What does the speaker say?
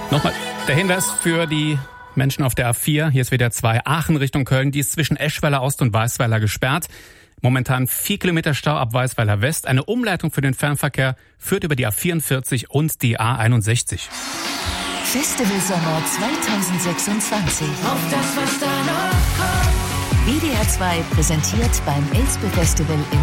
Nochmal der Hinweis für die Menschen auf der A4. Hier ist wieder 2 Aachen Richtung Köln. Die ist zwischen Eschweiler Ost und Weißweiler gesperrt. Momentan 4 Kilometer Stau ab Weißweiler West. Eine Umleitung für den Fernverkehr führt über die A44 und die A61. Festival Sommer 2026. Auf das, was da noch kommt. WDR 2 präsentiert beim Elspe Festival in